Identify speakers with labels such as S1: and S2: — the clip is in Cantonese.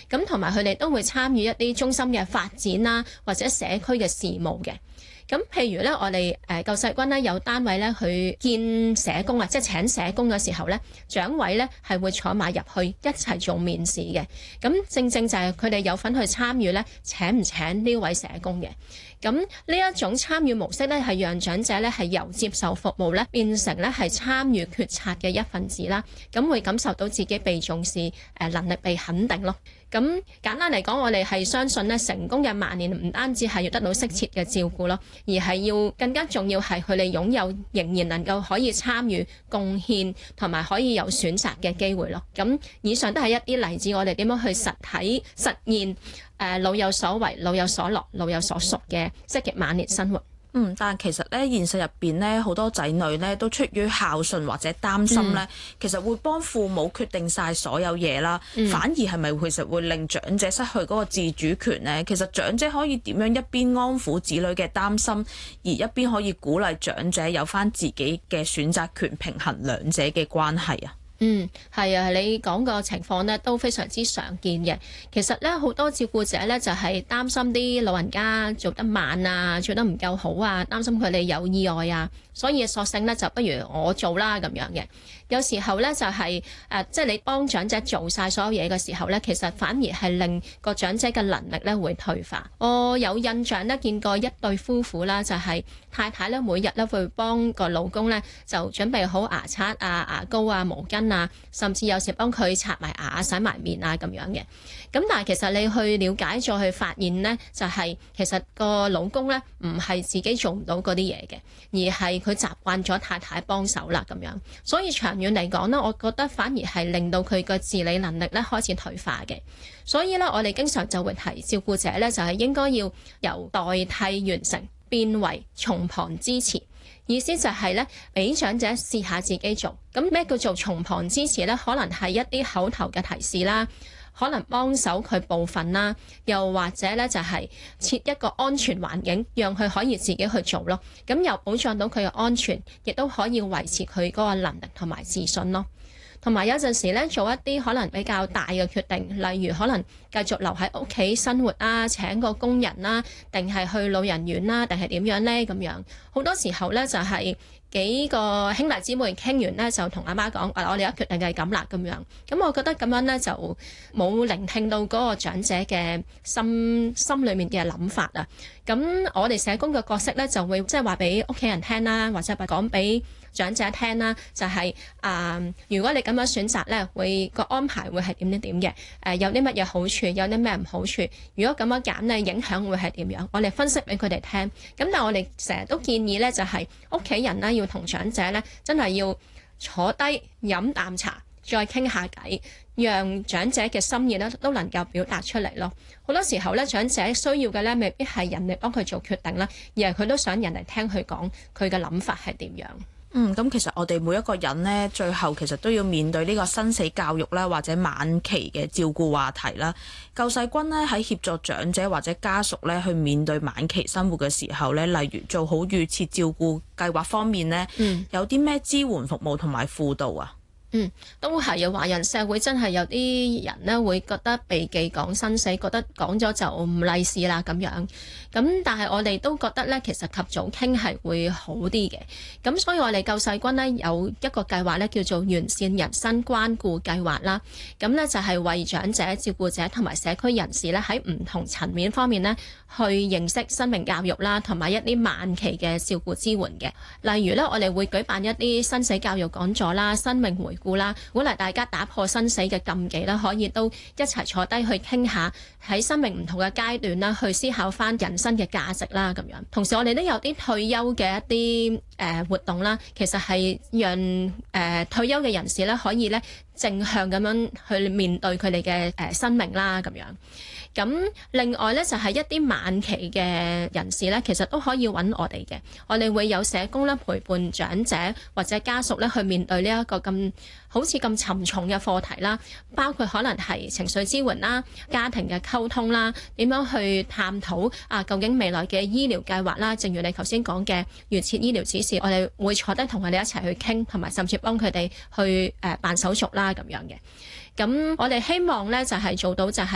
S1: 咁同埋佢哋都會參與一啲中心嘅發展啦，或者社區嘅事務嘅。咁譬如咧，我哋救世軍咧有單位咧去見社工啊，即係請社工嘅時候咧，長委咧係會坐埋入去一齊做面試嘅。咁正正就係佢哋有份去參與咧，請唔請呢位社工嘅。咁呢一種參與模式咧，係讓長者咧係由接受服務咧變成咧係參與決策嘅一份子啦。咁會感受到自己被重視，能力被肯定咯。咁簡單嚟講，我哋係相信咧，成功嘅晚年唔單止係要得到適切嘅照顧咯，而係要更加重要係佢哋擁有仍然能夠可以參與、貢獻同埋可以有選擇嘅機會咯。咁以上都係一啲例子，我哋點樣去實現老有所為、老有所樂、老有所屬嘅積極晚年生活。
S2: 但係其實咧，現實入邊咧，好多仔女咧都出於孝順或者擔心咧，其實會幫父母決定晒所有嘢啦，反而係咪其實會令長者失去嗰個自主權呢？其實長者可以點樣一邊安撫子女嘅擔心，而一邊可以鼓勵長者有返自己嘅選擇權，平衡兩者嘅關係啊？
S1: 係啊，你講個情況呢都非常之常見嘅。其實呢，好多照顧者呢就係擔心啲老人家做得慢啊，做得唔夠好啊，擔心佢哋有意外啊，所以索性呢就不如我做啦咁樣嘅。有時候呢，就係即係你幫長者做晒所有嘢嘅時候呢，其實反而係令個長者嘅能力呢會退化。我有印象呢，見過一對夫婦啦，就係太太呢每日呢會幫個老公呢就準備好牙刷啊、牙膏啊、毛巾啊，甚至有時幫佢刷埋牙、洗埋面啊咁樣嘅。咁但係其實你去了解再去發現呢，就係其實個老公呢唔係自己做唔到嗰啲嘢嘅，而係佢習慣咗太太幫手啦咁樣。所以長遠嚟講呢，我覺得反而係令到佢個自理能力呢開始退化嘅。所以呢，我哋經常就會提照顧者呢，就係應該要由代替完成變為從旁支持。意思就係咧，俾長者試下自己做。咁咩叫做從旁支持呢？可能係一啲口頭嘅提示啦，可能幫手佢部分啦，又或者咧就係設一個安全環境，讓佢可以自己去做咯。咁又保障到佢嘅安全，亦都可以維持佢嗰個能力同埋自信咯。同埋有陣時咧，做一啲可能比較大嘅決定，例如可能繼續留喺屋企生活啊，請個工人啦，定係去老人院啦，定係點樣呢？咁樣好多時候咧就係幾個兄弟姊妹傾完咧，就同阿媽講：我哋而家決定係咁啦，咁樣。咁我覺得咁樣咧就冇聆聽到嗰個長者嘅心裏面嘅諗法啊。咁我哋社工嘅角色咧就會即係話俾屋企人聽啦，或者係講俾長者聽啦，就係如果你咁樣選擇咧，會個安排會係點嘅？有啲乜嘢好處，有啲咩唔好處？如果咁樣揀咧，影響會係點樣？我哋分析俾佢哋聽。咁但係我哋成日都建議咧，就係屋企人咧要同長者咧真係要坐低飲啖茶，再傾下偈，讓長者嘅心意咧都能夠表達出嚟咯。好多時候咧，長者需要嘅咧未必係人哋幫佢做決定啦，而係佢都想人哋聽佢講佢嘅諗法係點樣。
S2: 咁其實我哋每一個人呢，最後其實都要面對呢個生死教育啦，或者晚期嘅照顧話題啦。救世軍呢，喺協助長者或者家屬呢去面對晚期生活嘅時候呢，例如做好預設照顧計劃方面呢，有啲咩支援服務同埋輔導啊？
S1: 都係啊！華人社會真係有啲人呢會覺得避忌講生死，覺得講咗就唔利是啦咁樣。咁但係我哋都覺得呢，其實及早傾係會好啲嘅。咁所以我哋救世軍呢有一個計劃呢，叫做完善人生關顧計劃啦。咁呢就係為長者、照顧者同埋社區人士呢喺唔同層面方面呢去認識生命教育啦，同埋一啲晚期嘅照顧支援嘅。例如呢，我哋會舉辦一啲生死教育講座啦、生命回顧啦，鼓勵大家打破生死嘅禁忌啦，可以都一齊坐低去傾下喺生命唔同嘅階段啦，去思考翻人生嘅價值啦咁樣。同時我哋都有啲退休嘅一啲活動啦，其實係讓退休嘅人士咧可以咧正向咁樣去面對佢哋嘅生命啦咁樣。咁另外咧就係一啲晚期嘅人士咧，其實都可以揾我哋嘅。我哋會有社工咧陪伴長者或者家屬咧去面對呢一個咁好似咁沉重嘅課題啦，包括可能係情緒支援啦、家庭嘅溝通啦，點樣去探討究竟未來嘅醫療計劃啦。正如你頭先講嘅預設醫療指示，我哋會坐低同佢哋一齊去傾，同埋甚至幫佢哋去辦手續啦咁樣嘅。咁我哋希望咧就係做到就係